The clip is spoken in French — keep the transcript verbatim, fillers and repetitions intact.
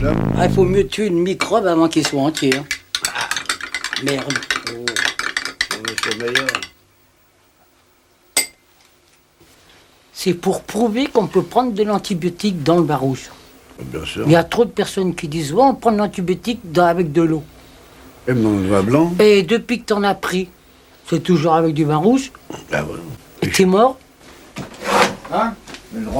là. Ah, il faut mieux tuer une microbe avant qu'il soit entier. Hein. Merde. Oh, c'est meilleur. C'est pour prouver qu'on peut prendre de l'antibiotique dans le vin rouge. Bien sûr. Il y a trop de personnes qui disent ouais, on prend de l'antibiotique dans- avec de l'eau. Et dans le vin blanc. Et depuis que t'en as pris, c'est toujours avec du vin rouge. Ah ouais. Et t'es mort. Hein?